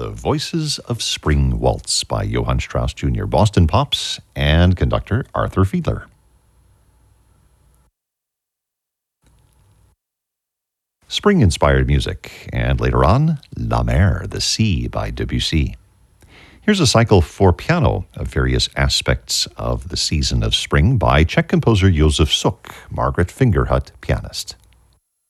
The Voices of Spring Waltz by Johann Strauss Jr., Boston Pops, and conductor Arthur Fiedler. Spring-inspired music, and later on, La Mer, the Sea by Debussy. Here's a cycle for piano of various aspects of the season of spring by Czech composer Josef Suk, Margaret Fingerhut, pianist.